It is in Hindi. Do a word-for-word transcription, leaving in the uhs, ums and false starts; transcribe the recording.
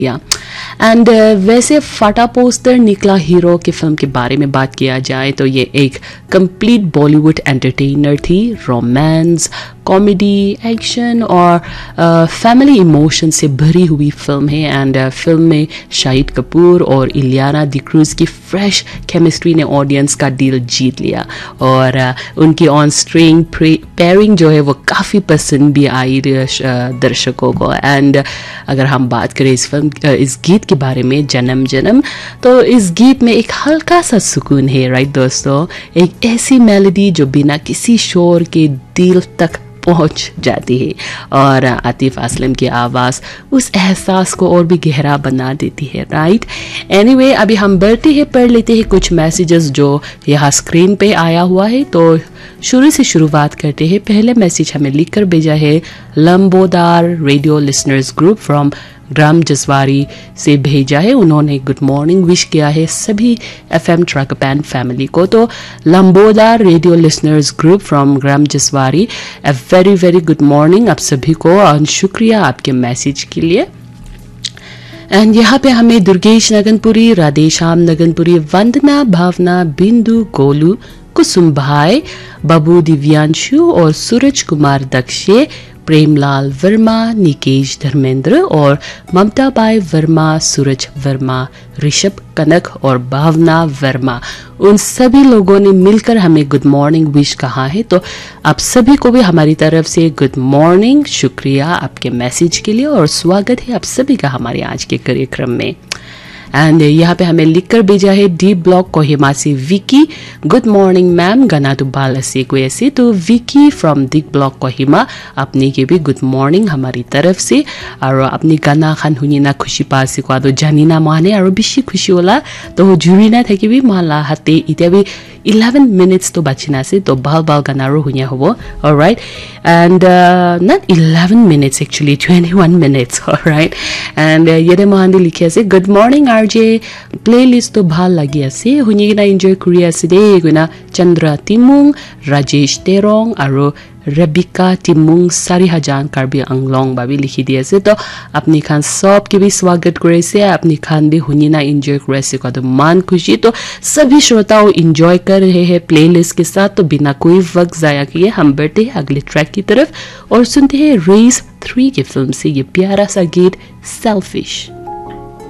या एंड वैसे फटा पोस्टर निकला हीरो की फिल्म के बारे में बात किया जाए तो ये एक कंप्लीट बॉलीवुड एंटरटेनर थी। रोमांस, कॉमेडी, एक्शन और फैमिली uh, इमोशन से भरी हुई फिल्म है। एंड uh, फिल्म में शाहिद कपूर और इलियाना डिक्रूज की फ्रेश केमिस्ट्री ने ऑडियंस का दिल जीत लिया और uh, उनकी ऑन स्क्रीन पेयरिंग जो है वो काफ़ी पसंद भी आई दर्शकों को। एंड uh, अगर हम बात करें इस फिल्म uh, इस गीत के बारे में, जन्म जन्म, तो इस गीत में एक हल्का सा सुकून है, राइट दोस्तों। एक ऐसी मेलोडी जो बिना किसी शोर के दिल तक पहुंच जाती है और आतिफ असलम की आवाज़ उस एहसास को और भी गहरा बना देती है, राइट। एनीवे, अभी हम बढ़ते हैं, पढ़ लेते हैं कुछ मैसेजेस जो यहाँ स्क्रीन पे आया हुआ है। तो शुरू से शुरुआत करते हैं। पहले मैसेज हमें लिखकर भेजा है लंबोदार रेडियो लिसनर्स ग्रुप फ्रॉम ग्राम जसवारी से भेजा है। उन्होंने गुड मॉर्निंग विश किया है सभी एफएम ट्रकपैन फैमिली को। तो लंबोदार radio listeners group from gram जसवारी, a very very good morning आप सभी को और शुक्रिया आपके मैसेज के लिए। एंड यहाँ पे हमें दुर्गेश नगनपुरी, राधेश्याम नगनपुरी, वंदना, भावना, बिंदु, गोलू, कुसुम भाई, बाबू दिव्यांशु और सूरज कुमार दक्षे, प्रेमलाल वर्मा, निकेश धर्मेंद्र और ममता बाई वर्मा, सूरज वर्मा, ऋषभ कनक और भावना वर्मा, उन सभी लोगों ने मिलकर हमें गुड मॉर्निंग विश कहा है। तो आप सभी को भी हमारी तरफ से गुड मॉर्निंग, शुक्रिया आपके मैसेज के लिए और स्वागत है आप सभी का हमारे आज के कार्यक्रम में। एंड यहाँ पे हमें लिखकर भेजा है डी ब्लॉक कोहिमा से विकी, गुड मॉर्निंग मैम, गना तो बाल से कोई ऐसे। तो Vicky from D block Kohima, अपने के भी गुड मॉर्निंग हमारी तरफ से और अपनी गाना खान हुई ना खुशी पास को आदो जानी ना माने और बेसी खुशी होला तो जुरी ना थे भी माला हाथे इतना भी इलेवन मिनट्स तो बाचिना से तो बाल बाल गाना रो हुई हो, alright. And not eleven minutes actually twenty one minutes, alright. And ये महान लिखे से good morning R J, play list तो ভাল লাগি আছে শুনি কিনা এনজয় কৰি আছে দেই কিনা। চন্দ্ৰা টিমুং, ৰাজেশ তেৰং আৰু रबिका टिमुंग सारी हजान कार्बी अंगलोंग बाबी लिखी दिए से। तो अपनी खान सब के भी स्वागत करे से, अपनी खान भी हुनी ना एंजॉय करे से का तो मान खुशी। तो सभी श्रोताओं एंजॉय कर रहे हैं प्लेलिस्ट के साथ। तो बिना कोई वक्त जाया किए हम बढ़ते हैं अगले ट्रैक की तरफ और सुनते हैं रेस थ्री की फिल्म से ये प्यारा सा गीत सेल्फिश।